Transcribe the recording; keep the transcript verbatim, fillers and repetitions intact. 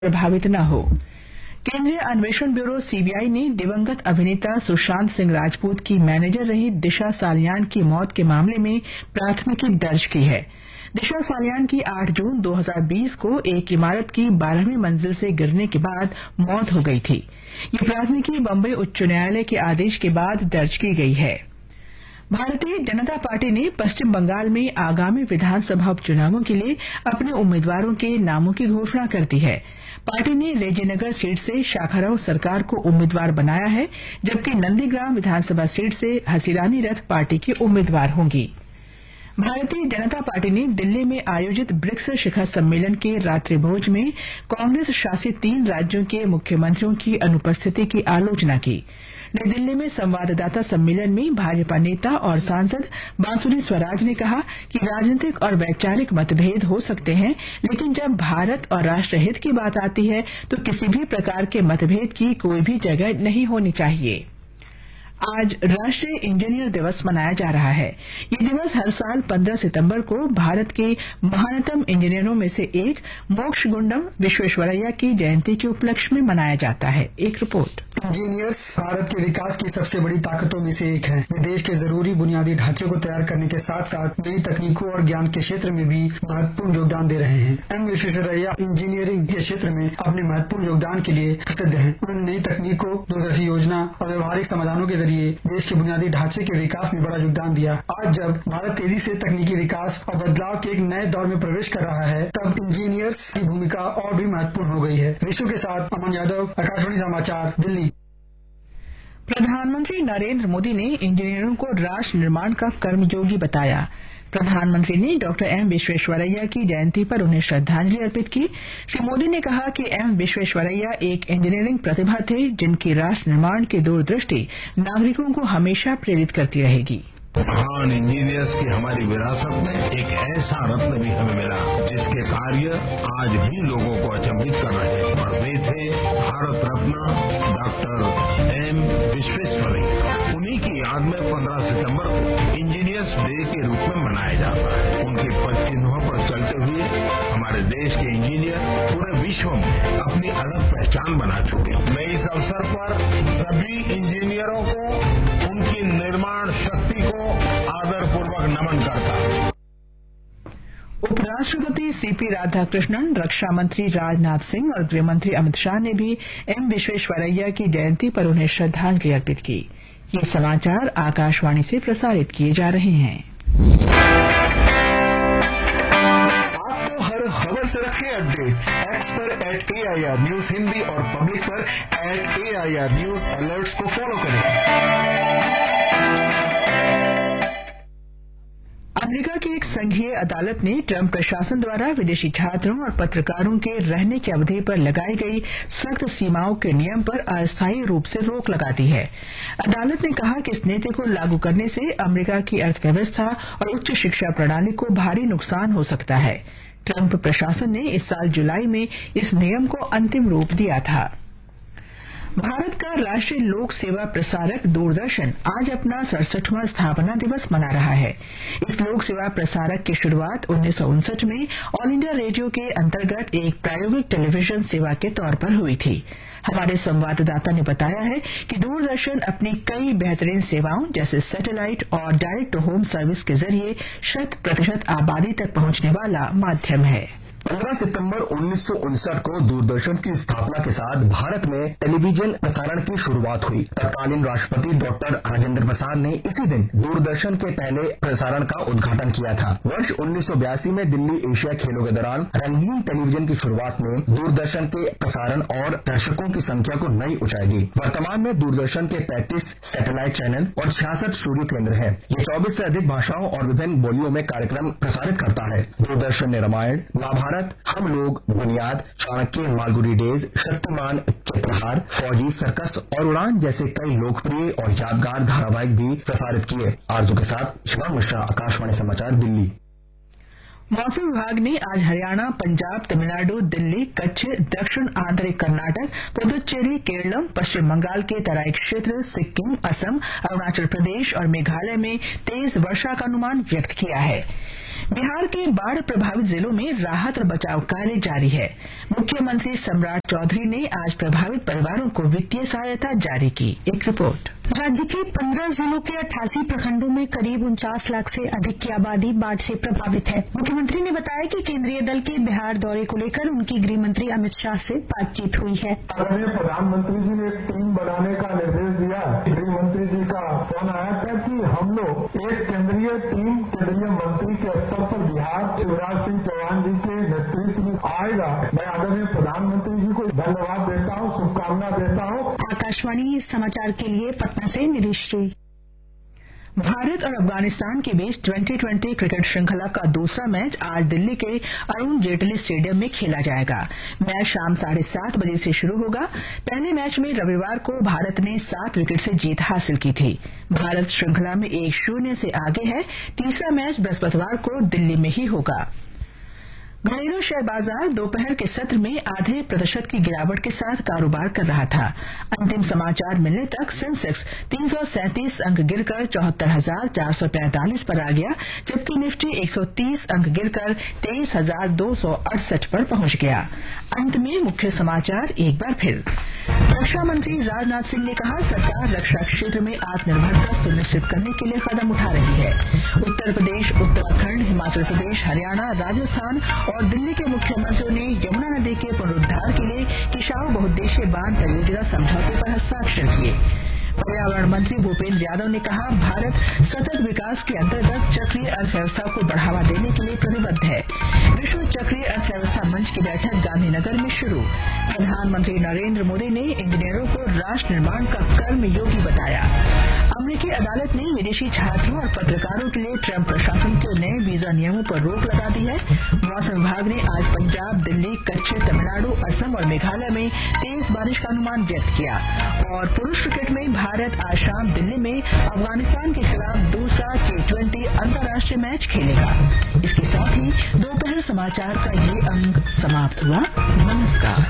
प्रभावित न हो। केंद्रीय अन्वेषण ब्यूरो सीबीआई ने दिवंगत अभिनेता सुशांत सिंह राजपूत की मैनेजर रही दिशा सालियान की मौत के मामले में प्राथमिकी दर्ज की है। दिशा सालियान की आठ जून दो हज़ार बीस को एक इमारत की बारहवीं मंजिल से गिरने के बाद मौत हो गई थी। ये प्राथमिकी बम्बई उच्च न्यायालय के आदेश के बाद दर्ज की गई है। भारतीय जनता पार्टी ने पश्चिम बंगाल में आगामी विधानसभा उपचुनावों के लिए अपने उम्मीदवारों के नामों की घोषणा कर दी है। पार्टी ने रेजीनगर सीट से शाखाराव सरकार को उम्मीदवार बनाया है, जबकि नंदीग्राम विधानसभा सीट से हसीरानी रथ पार्टी की उम्मीदवार होंगी। भारतीय जनता पार्टी ने दिल्ली में आयोजित ब्रिक्स शिखर सम्मेलन के रात्रि भोज में कांग्रेस शासित तीन राज्यों के मुख्यमंत्रियों की अनुपस्थिति की आलोचना की। नई दिल्ली में संवाददाता सम्मेलन में भाजपा नेता और सांसद बांसुरी स्वराज ने कहा कि राजनीतिक और वैचारिक मतभेद हो सकते हैं, लेकिन जब भारत और राष्ट्रहित की बात आती है तो किसी भी प्रकार के मतभेद की कोई भी जगह नहीं होनी चाहिए। आज राष्ट्रीय इंजीनियर दिवस मनाया जा रहा है। ये दिवस हर साल पंद्रह सितंबर को भारत के महानतम इंजीनियरों में से एक मोक्षगुंडम विश्वेश्वरैया की जयंती के उपलक्ष्य में मनाया जाता है। एक रिपोर्ट। इंजीनियर्स भारत के विकास की सबसे बड़ी ताकतों में से एक है। वे देश के जरूरी बुनियादी ढांचे को तैयार करने के साथ साथ नई तकनीकों और ज्ञान के क्षेत्र में भी महत्वपूर्ण योगदान दे रहे हैं। एम विश्वेश्वरैया इंजीनियरिंग के क्षेत्र में अपने महत्वपूर्ण योगदान के लिए प्रसिद्ध हैं। उन्होंने नई तकनीकों, दूरदर्शी योजना और व्यवहारिक समाधानों के जरिए देश के बुनियादी ढांचे के विकास में बड़ा योगदान दिया। आज जब भारत तेजी से तकनीकी विकास और बदलाव के एक नए दौर में प्रवेश कर रहा है, तब इंजीनियर्स की भूमिका और भी महत्वपूर्ण हो गई है। विश्व के साथ अमन यादव, आकाशवाणी समाचार, दिल्ली। प्रधानमंत्री नरेंद्र मोदी ने इंजीनियरों को राष्ट्र निर्माण का कर्मयोगी बताया। प्रधानमंत्री ने डॉक्टर एम विश्वेश्वरैया की जयंती पर उन्हें श्रद्धांजलि अर्पित की। श्री मोदी ने कहा कि एम विश्वेश्वरैया एक इंजीनियरिंग प्रतिभा थे, जिनकी राष्ट्र निर्माण की दूरदृष्टि नागरिकों को हमेशा प्रेरित करती रहेगी। महान इंजीनियर्स की हमारी विरासत में एक ऐसा रत्न भी हमें मिला, जिसके कार्य आज भी लोगों को अचंभित कर रहे हैं, और वे थे भारत रत्न डॉक्टर एम विश्वेश्वरैया। उन्हीं की याद में पंद्रह सितंबर को इंजीनियर्स डे के रूप में मनाया जाता है। उनके पद चिन्हों पर चलते हुए हमारे देश के इंजीनियर पूरे विश्व में अपनी अलग पहचान बना चुके हैं। मैं इस अवसर पर सभी इंजीनियरों को उनकी निर्माण शक्ति को आदरपूर्वक नमन करता हूं। उपराष्ट्रपति सीपी राधाकृष्णन, रक्षा मंत्री राजनाथ सिंह और गृह मंत्री अमित शाह ने भी एम विश्वेश्वरैया की जयंती पर उन्हें श्रद्धांजलि अर्पित की। ये समाचार आकाशवाणी से प्रसारित किए जा रहे हैं। आपको हर खबर से रखें अपडेट। एक्स पर eight A I R news Hindi और पब्लिक पर eight A I R news alerts को फॉलो करें। अमेरिका की एक संघीय अदालत ने ट्रंप प्रशासन द्वारा विदेशी छात्रों और पत्रकारों के रहने की अवधि पर लगाई गई सख्त सीमाओं के नियम पर अस्थायी रूप से रोक लगा दी है। अदालत ने कहा कि इस नीति को लागू करने से अमेरिका की अर्थव्यवस्था और उच्च शिक्षा प्रणाली को भारी नुकसान हो सकता है। ट्रंप प्रशासन ने इस साल जुलाई में इस नियम को अंतिम रूप दिया था। भारत का राष्ट्रीय लोक सेवा प्रसारक दूरदर्शन आज अपना सड़सठवां स्थापना दिवस मना रहा है। इस लोक सेवा प्रसारक की शुरुआत उन्नीस सौ उनसठ में ऑल इंडिया रेडियो के अंतर्गत एक प्रायोगिक टेलीविजन सेवा के तौर पर हुई थी। हमारे संवाददाता ने बताया है कि दूरदर्शन अपनी कई बेहतरीन सेवाओं जैसे सैटेलाइट और डायरेक्ट टू होम सर्विस के जरिए शत प्रतिशत आबादी तक पहुंचने वाला माध्यम है। पंद्रह सितंबर उन्नीस सौ उनसठ को दूरदर्शन की स्थापना के साथ भारत में टेलीविजन प्रसारण की शुरुआत हुई। तत्कालीन राष्ट्रपति डॉक्टर राजेंद्र प्रसाद ने इसी दिन दूरदर्शन के पहले प्रसारण का उद्घाटन किया था। वर्ष उन्नीस सौ बयासी में दिल्ली एशिया खेलों के दौरान रंगीन टेलीविजन की शुरुआत में दूरदर्शन के प्रसारण और दर्शकों की संख्या को नई ऊंचाई दी। वर्तमान में दूरदर्शन के पैंतीस सैटेलाइट चैनल और छियासठ स्टूडियो केंद्र हैं। ये चौबीस से अधिक भाषाओं और विभिन्न बोलियों में कार्यक्रम प्रसारित करता है। दूरदर्शन ने रामायण, महाभारत, हम लोग, बुनियाद, चाणक्य, मालगुडी डेज, शक्तिमान, चित्रहार, फौजी, सर्कस और उड़ान जैसे कई लोकप्रिय और यादगार धारावाहिक भी प्रसारित किए। आरजू के साथ शिवांग मिश्रा, आकाशवाणी समाचार, दिल्ली। मौसम विभाग ने आज हरियाणा, पंजाब, तमिलनाडु, दिल्ली, कच्छ, दक्षिण आंतरिक कर्नाटक, पुदुचेरी, केरलम, पश्चिम बंगाल के तराई क्षेत्र, सिक्किम, असम, अरुणाचल प्रदेश और मेघालय में तेज वर्षा का अनुमान व्यक्त किया है। बिहार के बाढ़ प्रभावित जिलों में राहत और बचाव कार्य जारी है। मुख्यमंत्री सम्राट चौधरी ने आज प्रभावित परिवारों को वित्तीय सहायता जारी की। एक रिपोर्ट। राज्य के पंद्रह जिलों के अट्ठासी प्रखंडों में करीब उनचास लाख से अधिक की आबादी बाढ़ से प्रभावित है। मुख्यमंत्री ने बताया कि केंद्रीय दल के बिहार दौरे को लेकर उनकी गृह मंत्री अमित शाह से बातचीत हुई है। आदरणीय प्रधानमंत्री जी ने एक टीम बनाने का निर्देश दिया। गृह मंत्री जी का फोन आया था कि हम लोग एक केंद्रीय टीम केंद्रीय मंत्री के स्तर पर बिहार शिवराज सिंह चौहान जी के नेतृत्व में आएगा। मैं आदरणीय प्रधानमंत्री जी को धन्यवाद देता हूँ, शुभकामना देता हूँ। आकाशवाणी समाचार के लिए पटना से निधि श्री। भारत और अफगानिस्तान के बीच ट्वेंटी ट्वेंटी क्रिकेट श्रृंखला का दूसरा मैच आज दिल्ली के अरुण जेटली स्टेडियम में खेला जाएगा। मैच शाम साढ़े सात बजे से शुरू होगा। पहले मैच में रविवार को भारत ने सात विकेट से जीत हासिल की थी। भारत श्रृंखला में एक शून्य से आगे है। तीसरा मैच बृहस्पतिवार को दिल्ली में ही होगा। घरेलू शेयर बाजार दोपहर के सत्र में आधे प्रतिशत की गिरावट के साथ कारोबार कर रहा था। अंतिम समाचार मिलने तक सेंसेक्स तीन सौ सैंतीस अंक गिरकर चौहत्तर हजार चार सौ पैंतालीस पर आ गया, जबकि निफ्टी एक सौ तीस अंक गिरकर तेईस हजार दो सौ अड़सठ पर पहुंच गया। अंत में मुख्य समाचार एक बार फिर। रक्षा मंत्री राजनाथ सिंह ने कहा, सरकार रक्षा क्षेत्र में आत्मनिर्भरता सुनिश्चित करने के लिए कदम उठा रही है। उत्तर प्रदेश, उत्तराखंड, हिमाचल प्रदेश, हरियाणा, राजस्थान और दिल्ली के मुख्यमंत्रियों ने यमुना नदी के पुनरुद्धार के लिए किशाऊ बहुउद्देशीय बांध परियोजना समझौते पर हस्ताक्षर किए। पर्यावरण मंत्री भूपेन्द्र यादव ने कहा, भारत सतत विकास के अंतर्गत चक्रीय अर्थव्यवस्था को बढ़ावा देने के लिए प्रतिबद्ध है। विश्व चक्रीय अर्थव्यवस्था मंच की बैठक गांधीनगर में शुरू। प्रधानमंत्री नरेंद्र मोदी ने इंजीनियरों को राष्ट्र निर्माण का कर्मयोगी बताया। अमेरिकी अदालत ने विदेशी छात्रों और पत्रकारों के लिए ट्रंप प्रशासन के नए वीजा नियमों पर रोक लगा दी है। मौसम विभाग ने आज पंजाब, दिल्ली, कच्छ, तमिलनाडु, असम और मेघालय में तेज बारिश का अनुमान व्यक्त किया। और पुरुष क्रिकेट में भारत आज शाम दिल्ली में अफगानिस्तान के खिलाफ दूसरा टी ट्वेंटी अंतर्राष्ट्रीय मैच खेलेगा। इसके साथ ही दोपहर समाचार का ये अंक समाप्त हुआ। नमस्कार।